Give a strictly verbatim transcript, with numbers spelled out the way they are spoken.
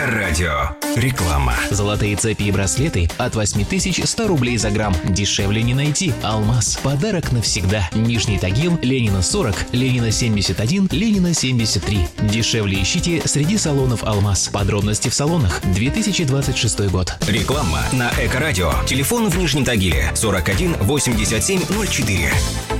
Эко-радио. Реклама. Золотые цепи и браслеты от восемь тысяч сто рублей за грамм. Дешевле не найти. Алмаз. Подарок навсегда. Нижний Тагил, Ленина сорок, Ленина семьдесят один, Ленина семьдесят три. Дешевле ищите среди салонов Алмаз. Подробности в салонах. две тысячи двадцать шестой год. Реклама на Эко-радио. Телефон в Нижнем Тагиле сорок один восемьдесят семь ноль четыре.